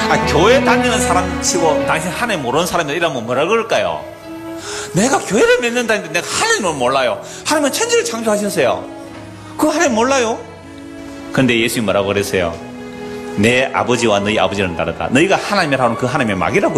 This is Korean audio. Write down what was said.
교회 다니는 사람 치고 당신 하나님 모르는 사람들 이러면 뭐라 그럴까요? 내가 교회를 몇 년 다니는데 내가 하나님을 몰라요. 하나님은 천지를 창조하셨어요. 그거 하나님 몰라요? 근데 예수님이 뭐라고 그랬어요? 내 아버지와 너희 아버지는 다르다. 너희가 하나님이라 하면 그 하나님의 막이라고